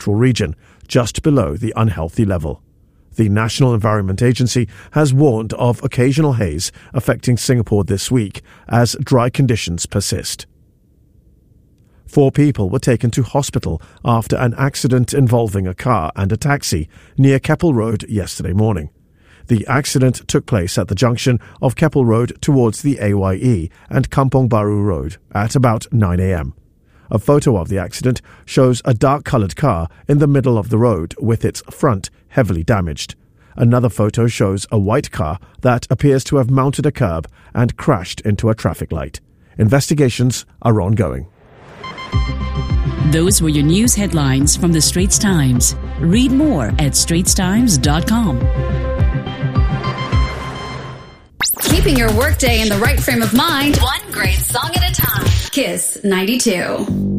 electoral region, just below the unhealthy level. The National Environment Agency has warned of occasional haze affecting Singapore this week as dry conditions persist. 4 people were taken to hospital after an accident involving a car and a taxi near Keppel Road yesterday morning. The accident took place at the junction of Keppel Road towards the AYE and Kampong Baru Road at about 9 a.m. A photo of the accident shows a dark-coloured car in the middle of the road with its front heavily damaged. Another photo shows a white car that appears to have mounted a curb and crashed into a traffic light. Investigations are ongoing. Those were your news headlines from the Straits Times. Read more at straitstimes.com. Keeping your workday in the right frame of mind, one great song at a time. Kiss 92.